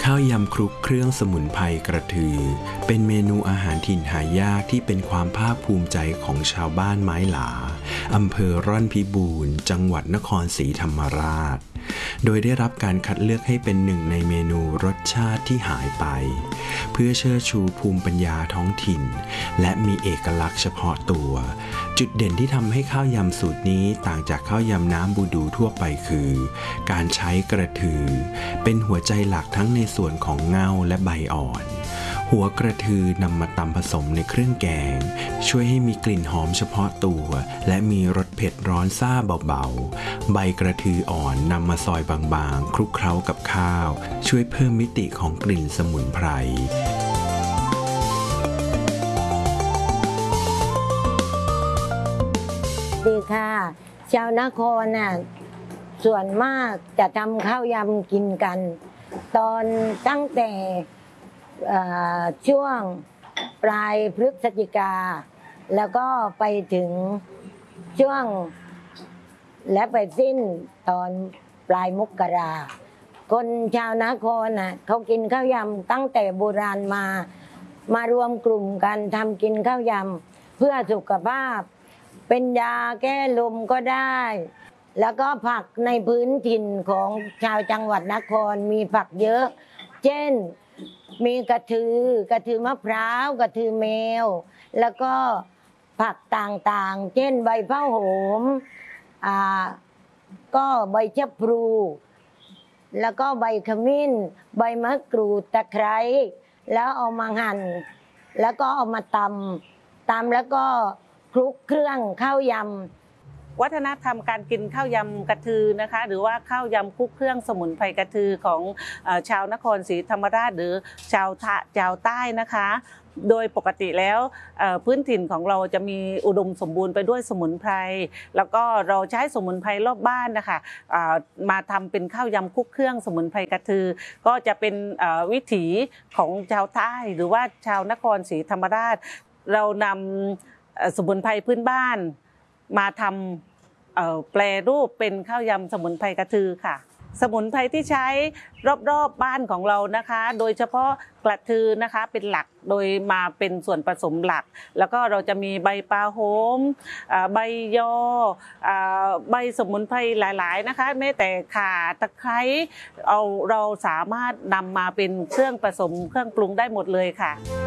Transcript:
ข้าวยำคลุกเครื่องสมุนไพรกระทือเป็นเมนูอาหารถิ่นหายากที่เป็นความภาคภูมิใจของชาวบ้านไม้หลาอำเภอร่อนพิบูรณ์จังหวัดนครศรีธรรมราชโดยได้รับการคัดเลือกให้เป็นหนึ่งในเมนูรสชาติที่หายไปเพื่อเชิดชูภูมิปัญญาท้องถิ่นและมีเอกลักษณ์เฉพาะตัวจุดเด่นที่ทำให้ข้าวยำสูตรนี้ต่างจากข้าวยำน้ำบูดูทั่วไปคือการใช้กระทือเป็นหัวใจหลักทั้งในส่วนของเง่าและใบอ่อนหัวกระทือนำมาตำผสมในเครื่องแกงช่วยให้มีกลิ่นหอมเฉพาะตัวและมีรสเผ็ดร้อนซ่าเบาๆใบกระทืออ่อนนำมาซอยบางๆคลุกเคล้ากับข้าวช่วยเพิ่มมิติของกลิ่นสมุนไพรดีค่ะชาวนครน่ะส่วนมากจะทำข้าวยำกินกันตอนตั้งแต่ช่วงปลายพฤศจิกาแล้วก็ไปถึงช่วงและไปสิ้นตอนปลายมกราคนชาวนครน่ะเขากินข้าวยำตั้งแต่โบราณมารวมกลุ่มกันทำกินข้าวยำเพื่อสุขภาพเป็นยาแก้ลมก็ได้แล้วก็ผักในพื้นถิ่นของชาวจังหวัดนครมีผักเยอะเช่นมีกระทือมะพร้าวกระทือแมวแล้วก็ผักต่างๆเช่นใบเผาโหมก็ใบชะพลูแล้วก็ใบขมิ้นใบมะกรูดตะไคร้แล้วเอามาหั่นแล้วก็เอามาตำแล้วก็คลุกเครื่องข้าวยำวัฒนธรรมการกินข้าวยำกระทือนะคะหรือว่าข้าวยำคลุกเครื่องสมุนไพรกระทือของชาวนครศรีธรรมราชหรือชาวใต้นะคะโดยปกติแล้วพื้นถิ่นของเราจะมีอุดมสมบูรณ์ไปด้วยสมุนไพรแล้วก็เราใช้สมุนไพรรอบบ้านนะคะมาทำเป็นข้าวยำคลุกเครื่องสมุนไพรกระทือก็จะเป็นวิถีของชาวใต้หรือว่าชาวนครศรีธรรมราชเรานำสมุนไพรพื้นบ้านมาทำแปรรูปเป็นข้าวยำสมุนไพรกระทือค่ะสมุนไพรที่ใช้รอบๆบ้านของเรานะคะโดยเฉพาะกระทือนะคะเป็นหลักโดยมาเป็นส่วนผสมหลักแล้วก็เราจะมีใบปาโหมใบยอใบสมุนไพรหลายๆนะคะแม้แต่ข่าตะไคร้เราสามารถนำมาเป็นเครื่องผสมเครื่องปรุงได้หมดเลยค่ะ